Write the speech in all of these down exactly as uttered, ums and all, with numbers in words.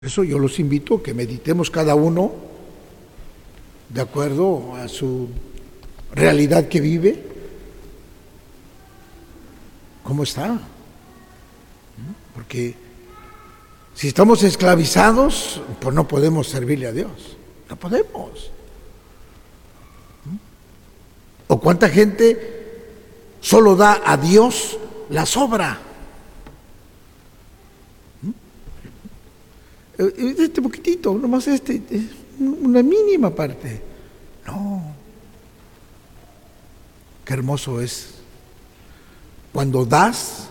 Eso yo los invito a que meditemos cada uno de acuerdo a su realidad que vive. ¿Cómo está? Porque si estamos esclavizados, pues no podemos servirle a Dios. No podemos. ¿O cuánta gente solo da a Dios la sobra? Este poquitito, nomás este, una mínima parte. No. Qué hermoso es cuando das,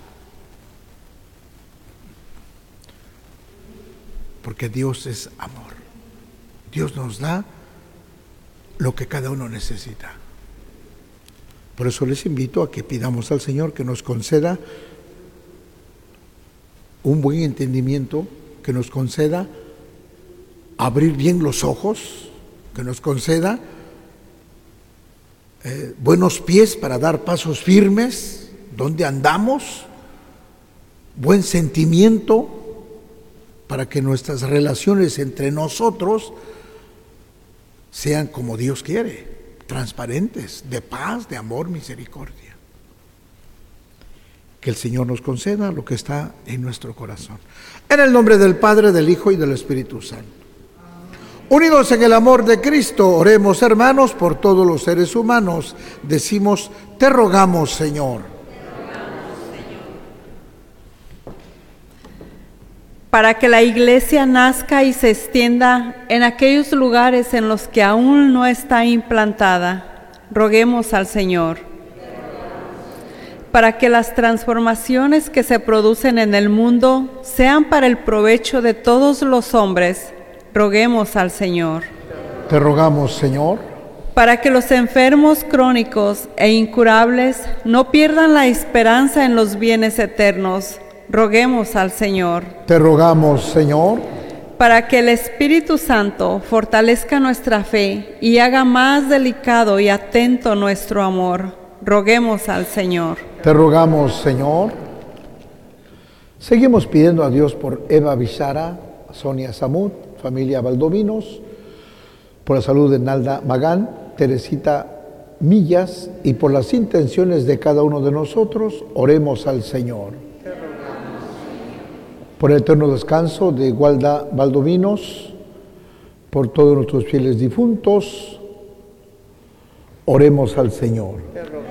porque Dios es amor. Dios nos da lo que cada uno necesita. Por eso les invito a que pidamos al Señor que nos conceda un buen entendimiento, que nos conceda abrir bien los ojos, que nos conceda eh, buenos pies para dar pasos firmes donde andamos, buen sentimiento para que nuestras relaciones entre nosotros sean como Dios quiere, transparentes, de paz, de amor, misericordia. Que el Señor nos conceda lo que está en nuestro corazón. En el nombre del Padre, del Hijo y del Espíritu Santo. Unidos en el amor de Cristo, oremos, hermanos, por todos los seres humanos. Decimos, te rogamos, Señor. Te rogamos, Señor. Para que la Iglesia nazca y se extienda en aquellos lugares en los que aún no está implantada, roguemos al Señor. Para que las transformaciones que se producen en el mundo sean para el provecho de todos los hombres, roguemos al Señor. Te rogamos, Señor. Para que los enfermos crónicos e incurables no pierdan la esperanza en los bienes eternos, roguemos al Señor. Te rogamos, Señor. Para que el Espíritu Santo fortalezca nuestra fe y haga más delicado y atento nuestro amor, roguemos al Señor. Te rogamos, Señor. Seguimos pidiendo a Dios por Eva Bichara, Sonia Samut, familia Valdovinos, por la salud de Nalda Magán, Teresita Millas y por las intenciones de cada uno de nosotros, oremos al Señor. Te rogamos, Señor. Por el eterno descanso de Gualda Valdovinos, por todos nuestros fieles difuntos, oremos al Señor. Te rogamos.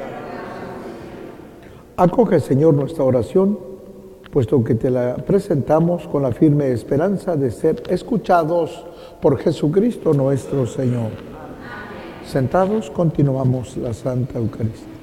Acoge, Señor, nuestra oración, puesto que te la presentamos con la firme esperanza de ser escuchados por Jesucristo nuestro Señor. Amén. Sentados, continuamos la Santa Eucaristía.